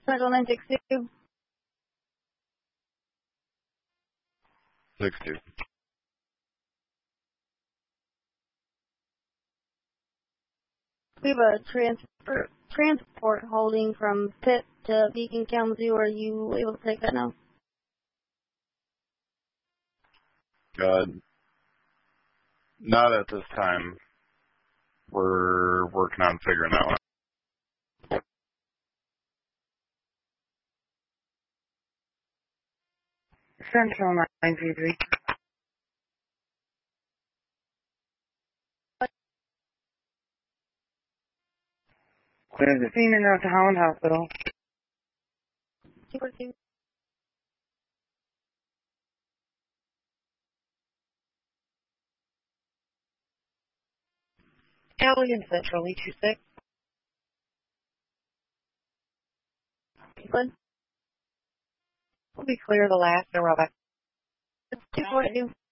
Central 962. 62. We have a transport holding from Pitt to Beacon Kalamazoo. Are you able to take that now? Not at this time. We're working on figuring that one out. Central 933. Clear the scene and out to Holland Hospital. 242. Alien Central 826. Good. We'll be clear the last aerobic. 242.